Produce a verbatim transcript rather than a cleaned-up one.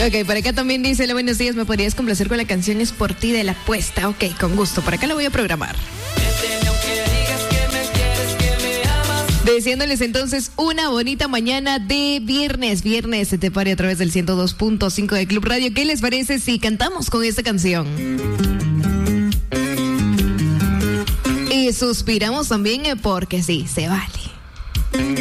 Ok, por acá también dice, hola, buenos días, ¿me podrías complacer con la canción Es por ti de La Apuesta? Ok, con gusto, por acá la voy a programar. Deseándoles entonces una bonita mañana de viernes, viernes se te pare a través del ciento dos punto cinco de Club Radio. ¿Qué les parece si cantamos con esta canción? Y suspiramos también porque sí, se vale.